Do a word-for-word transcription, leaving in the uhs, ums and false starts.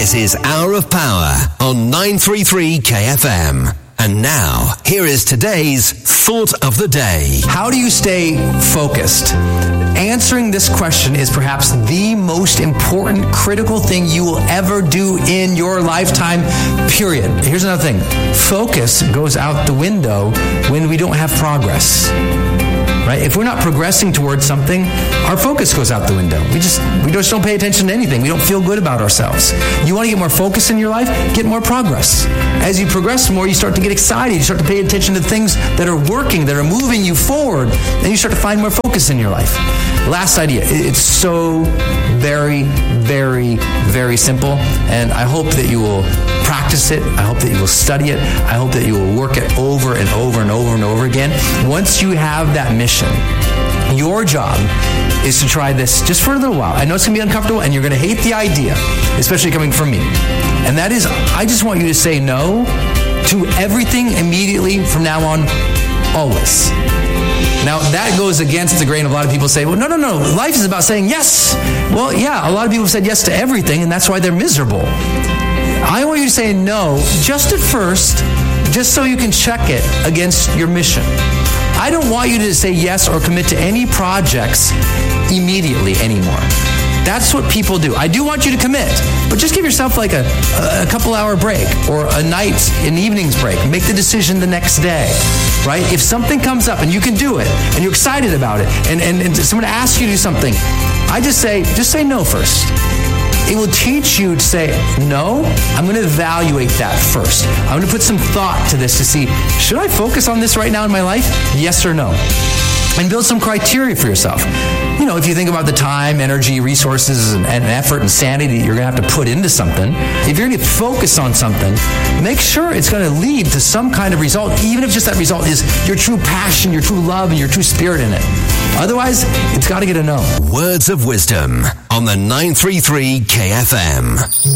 This is Hour of Power on nine thirty-three K F M. And now, here is today's Thought of the Day. How do you stay focused? Answering this question is perhaps the most important, critical thing you will ever do in your lifetime, period. Here's another thing. Focus goes out the window when we don't have progress. Right? If we're not progressing towards something, our focus goes out the window. We just we just don't pay attention to anything. We don't feel good about ourselves. You want to get more focus in your life? Get more progress. As you progress more, you start to get excited. You start to pay attention to things that are working, that are moving you forward. Then you start to find more focus in your life. Last idea. It's so very, very, very simple. And I hope that you will practice it. I hope that you will study it. I hope that you will work it over and over and over and over again. Once you have that mission, your job is to try this just for a little while. I know it's going to be uncomfortable and you're going to hate the idea, especially coming from me. And that is, I just want you to say no to everything immediately from now on, always. Now, that goes against the grain of a lot of people say, well, no, no, no, life is about saying yes. Well, yeah, a lot of people have said yes to everything, and that's why they're miserable. I want you to say no just at first, just so you can check it against your mission. I don't want you to say yes or commit to any projects immediately anymore. That's what people do. I do want you to commit, but just give yourself like a, a couple hour break or a night, an evening's break. Make the decision the next day, right? If something comes up and you can do it and you're excited about it and, and, and someone asks you to do something, I just say, just say no first. It will teach you to say, no, I'm going to evaluate that first. I'm going to put some thought to this to see, should I focus on this right now in my life? Yes or no? And build some criteria for yourself. You know, if you think about the time, energy, resources, and, and effort and sanity that you're going to have to put into something, if you're going to focus on something, make sure it's going to lead to some kind of result, even if just that result is your true passion, your true love, and your true spirit in it. Otherwise, it's got to get a no. Words of wisdom on the nine thirty-three K F M.